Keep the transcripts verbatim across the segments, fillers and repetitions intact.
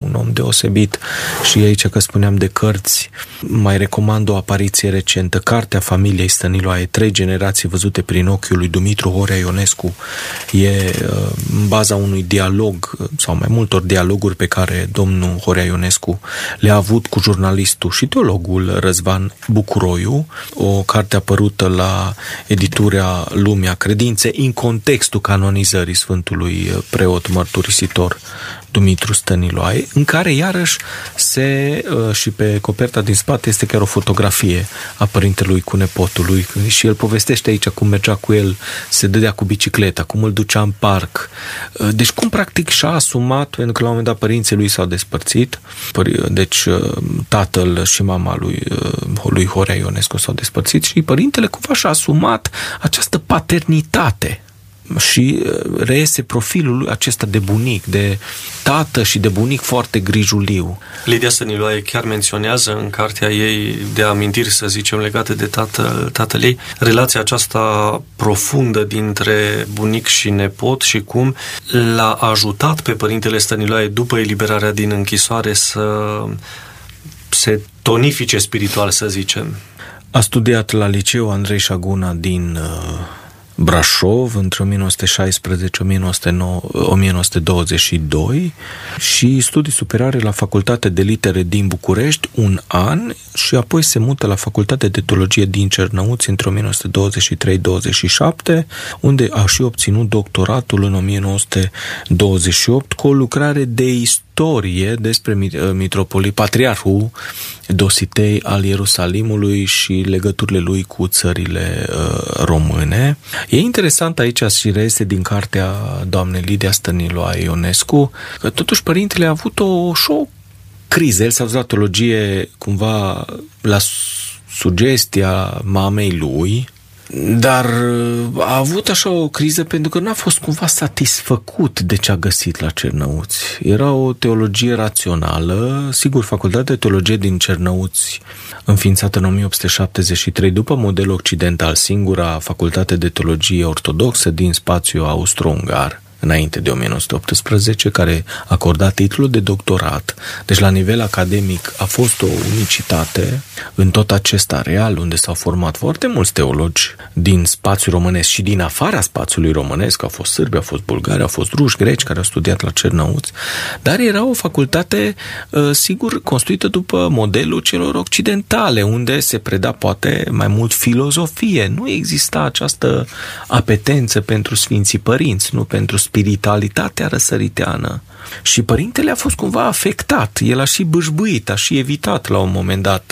un om deosebit. Și aici că spuneam de cărți, mai recomand o apariție recentă, Cartea familiei Stăniloae, trei generații văzute prin ochiul lui Dumitru Horea Ionescu. E în baza unui dialog sau mai multor dialoguri pe care domnul Horea Ionescu le-a avut cu jurnalistul și teologul Răzvan Bucuroiu, o carte apărută la editura Lumea Credinței în contextul canonizării Sfântului Preot Mărturisitor Dumitru Stăniloae, în care iarăși se, și pe coperta din spate este chiar o fotografie a părintelui cu nepotul lui și el povestește aici cum mergea cu el, se dădea cu bicicleta, cum îl ducea în parc. Deci cum practic și-a asumat, pentru că la un moment dat părinții lui s-au despărțit, deci tatăl și mama lui, lui Horea Ionescu s-au despărțit și părintele cumva și-a asumat această paternitate. Și reiese profilul acesta de bunic, de tată și de bunic foarte grijuliu. Lidia Stăniloae chiar menționează în cartea ei de amintiri, să zicem, legate de tatăl, tatăl ei, relația aceasta profundă dintre bunic și nepot și cum l-a ajutat pe părintele Stăniloae după eliberarea din închisoare să se tonifice spiritual, să zicem. A studiat la liceu Andrei Șaguna din Brașov între o mie nouă sute șaisprezece - o mie nouă sute douăzeci și doi și studii superioare la Facultatea de Litere din București un an și apoi se mută la Facultatea de Teologie din Cernăuți între o mie nouă sute douăzeci și trei - douăzeci și șapte, unde a și obținut doctoratul în o mie nouă sute douăzeci și opt cu o lucrare de istorie despre mitropolit, patriarhul Dositei al Ierusalimului și legăturile lui cu țările uh, române. E interesant aici și reiese din cartea doamnei Lidia Stăniloae Ionescu că totuși părintele a avut o, și o criză. El s-a dus la teologie cumva la sugestia mamei lui, dar a avut așa o criză pentru că n-a fost cumva satisfăcut de ce a găsit la Cernăuți. Era o teologie rațională, sigur, Facultatea de Teologie din Cernăuți, înființată în o mie opt sute șaptezeci și trei după model occidental, singura facultate de teologie ortodoxă din spațiul austro-ungar, înainte de o mie nouă sute optsprezece, care acorda titlul de doctorat. Deci la nivel academic a fost o unicitate în tot acest areal unde s-au format foarte mulți teologi din spațiul românesc și din afara spațiului românesc. Au fost sârbi, au fost bulgari, au fost ruși, greci care au studiat la Cernăuți, dar era o facultate sigur construită după modelul celor occidentale, unde se preda poate mai mult filozofie. Nu exista această apetență pentru Sfinții Părinți, nu pentru spiritualitatea răsăriteană. Și părintele a fost cumva afectat. El a și bâșbâit, a și evitat la un moment dat.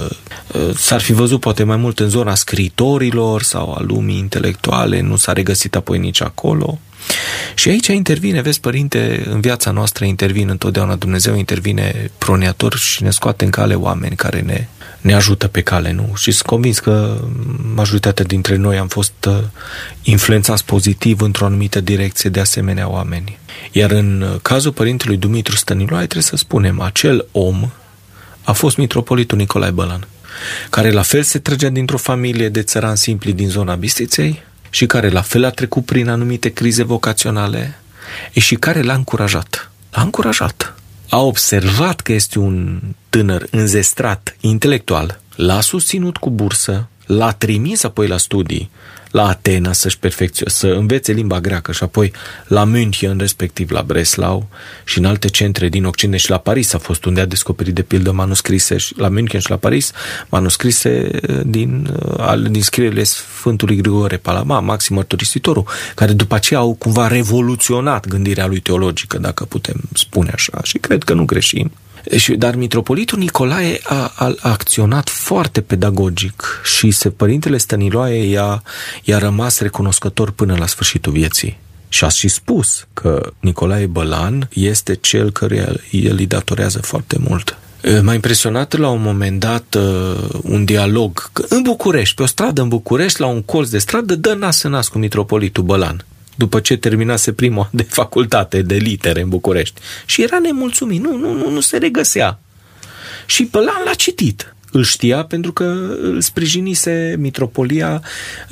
S-ar fi văzut poate mai mult în zona scriitorilor sau a lumii intelectuale, nu s-a regăsit apoi nici acolo. Și aici intervine, vezi, părinte, în viața noastră intervine întotdeauna Dumnezeu, intervine proneator și ne scoate în cale oameni care ne, ne ajută pe cale, nu? Și sunt convins că majoritatea dintre noi am fost influențați pozitiv într-o anumită direcție de asemenea oameni. Iar în cazul părintelui Dumitru Stăniloae, trebuie să spunem, acel om a fost mitropolitul Nicolae Bălan, care la fel se trăgea dintr-o familie de țărani simpli din zona Bistriței și care la fel a trecut prin anumite crize vocaționale și care l-a încurajat. L-a încurajat. A observat că este un tânăr înzestrat intelectual, l-a susținut cu bursă, l-a trimis apoi la studii la Atena să-și perfecționeze, să învețe limba greacă și apoi la München, respectiv la Breslau și în alte centre din Occident și la Paris a fost unde a descoperit de pildă manuscrise la München și la Paris, manuscrise din, din scrierile Sfântului Grigore Palama, Maxim Mărturisitorul, care după aceea au cumva revoluționat gândirea lui teologică, dacă putem spune așa, și cred că nu greșim. Dar mitropolitul Nicolae a, a, a acționat foarte pedagogic și se, părintele Stăniloae i-a, i-a rămas recunoscător până la sfârșitul vieții. Și a și spus că Nicolae Bălan este cel căruia el îi datorează foarte mult. M-a impresionat la un moment dat un dialog în București, pe o stradă în București, la un colț de stradă, dă nas în nas cu mitropolitul Bălan, după ce terminase prima de facultate de litere în București. Și era nemulțumit, nu, nu, nu, nu se regăsea. Și Bălan l-a citit. Îl știa pentru că îl sprijinise mitropolia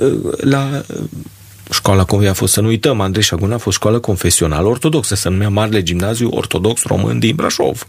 la școala, cum a fost, să nu uităm, Andrei Șaguna a fost școală confesională ortodoxă, se numea Marele Gimnaziu Ortodox Român din Brașov.